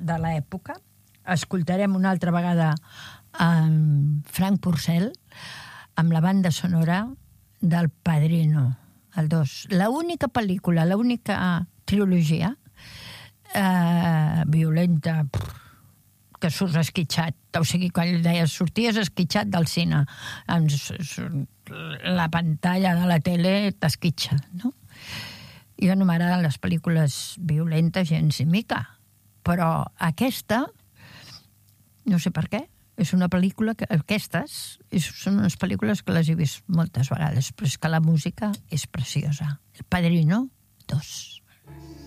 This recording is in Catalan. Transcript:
de l'època. Escoltarem una altra vegada Frank Purcell amb la banda sonora del Padrino, el 2. L'única pel·lícula, l'única trilogia violenta que surts esquitxat. O sigui, quan deies, sorties esquitxat del cine. La pantalla de la tele t'esquitxa, no? Jo no m'agraden les pel·lícules violentes gens ni mica, però aquesta, no sé per què, és una pel·lícula que aquestes són unes pel·lícules que les he vist moltes vegades, però és que la música és preciosa. El Padrino 2.